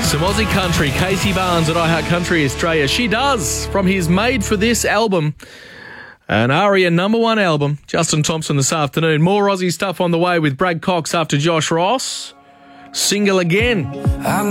Some Aussie country, Casey Barnes at iHeart Country Australia. She does, from his Made for This album, an ARIA #1 album. Justin Thompson this afternoon. More Aussie stuff on the way with Brad Cox after Josh Ross. Single again.